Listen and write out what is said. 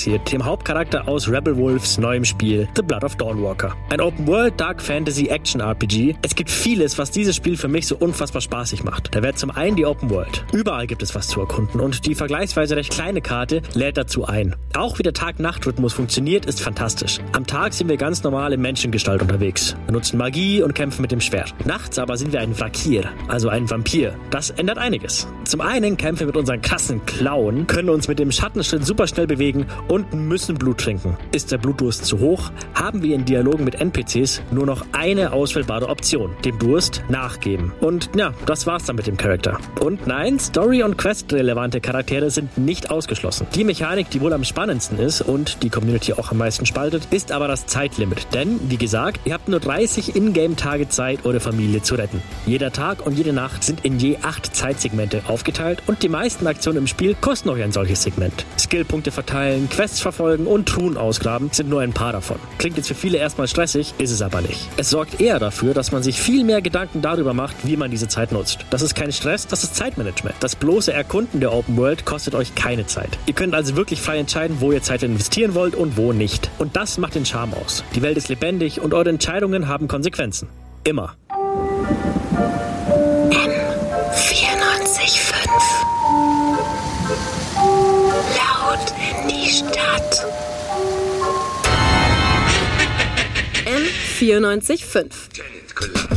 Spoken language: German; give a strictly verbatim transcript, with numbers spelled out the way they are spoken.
basiert, dem Hauptcharakter aus Rebel Wolves neuem Spiel The Blood of Dawnwalker. Ein Open-World Dark Fantasy Action R P G. Es gibt vieles, was dieses Spiel für mich so unfassbar spaßig macht. Da wäre zum einen die Open World. Überall gibt es was zu erkunden und die vergleichsweise recht kleine Karte lädt dazu ein. Auch wie der Tag-Nacht-Rhythmus funktioniert, ist fantastisch. Am Tag sind wir ganz normal in Menschengestalt unterwegs. Wir nutzen Magie und kämpfen mit dem Schwert. Nachts aber sind wir ein Vakir, also ein Vampir. Das ändert einiges. Zum einen kämpfen wir mit unseren krassen Klauen, können uns mit dem Schattenschritt super schnell bewegen und müssen Blut trinken. Ist der Blutdurst zu hoch, haben wir in Dialogen mit N P Cs nur noch eine auswählbare Option, dem Durst nachgeben. Und ja, das war's dann mit dem Charakter. Und nein, Story- und Quest-relevante Charaktere sind nicht ausgeschlossen. Die Mechanik, die wohl am spannendsten ist und die Community auch am meisten spaltet, ist aber das Zeitlimit. Denn, wie gesagt, ihr habt nur dreißig Ingame-Tage Zeit, eure Familie zu retten. Jeder Tag und jede Nacht sind in je acht Zeitsegmente aufgeteilt und die meisten Aktionen im Spiel kosten euch ein solches Segment. Skillpunkte verteilen, Quests verfolgen und Truhen ausgraben sind nur ein paar davon. Klingt jetzt für viele erstmal stressig, ist es aber nicht. Es sorgt eher dafür, dass man sich viel mehr Gedanken darüber macht, wie man diese Zeit nutzt. Das ist kein Stress, das ist Zeitmanagement. Das bloße Erkunden der Open World kostet euch keine Zeit. Ihr könnt also wirklich frei entscheiden, wo ihr Zeit investieren wollt und wo nicht. Und das macht den Charme aus. Die Welt ist lebendig und eure Entscheidungen haben Konsequenzen. Immer. vierundneunzig Komma fünf. Laut in die Stadt. M vierundneunzig Komma fünf.